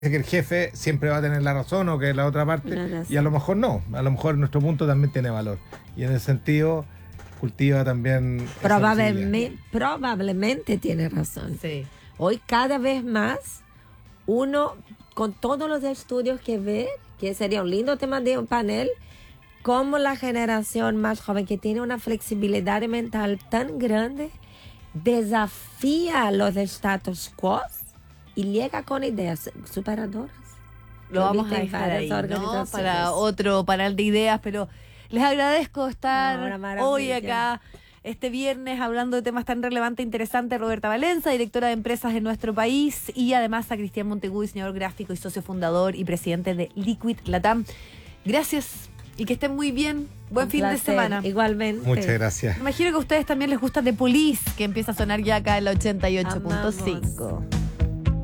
que el jefe siempre va a tener la razón o que la otra parte, y a lo mejor no, a lo mejor nuestro punto también tiene valor. Y en ese sentido, cultiva también... Probablemente tiene razón. Sí. Hoy cada vez más, uno, con todos los estudios que ve, que sería un lindo tema de un panel, como la generación más joven que tiene una flexibilidad mental tan grande, desafía los status quo y llega con ideas superadoras. Lo vamos a dejar ahí, ¿no? Para otro panel de ideas, pero les agradezco estar hoy acá, este viernes, hablando de temas tan relevantes e interesantes. Roberta Valenza, directora de empresas en nuestro país, y además a Cristian Montegú, diseñador gráfico y socio fundador y presidente de Liquid Latam. Gracias y que estén muy bien. Buen fin de semana. Igualmente. Muchas gracias. Me imagino que a ustedes también les gusta The Police, que empieza a sonar ya acá en la 88.5.